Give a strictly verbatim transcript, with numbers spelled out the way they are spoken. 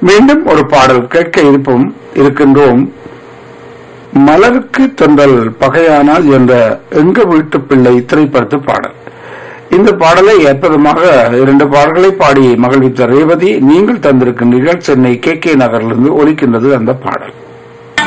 மீண்டும் ஒரு பாடல் கேட்க இருப்போம் இருக்கின்றோம். மலருக்கு தென்றல் பகையானால் என்ற எங்க வீட்டு பிள்ளை திரைப்படத்து பாடல். இந்த பாடலை அற்புதமாக இரண்டு பாடல்களை பாடி மகிழ்வித்த ரேவதி நீங்கள் தந்திருக்கின்றீர்கள். சென்னை கே கே நகரிலிருந்து ஒலிக்கின்றது அந்த பாடல்.